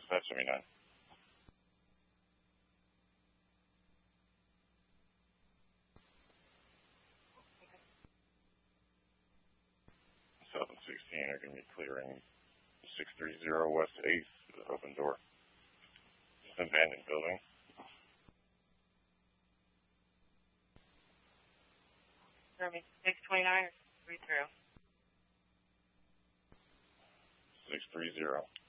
579. 716 are going to be clearing 630 West 8th, open door. It's an abandoned building. Serving 629 or 30? 630.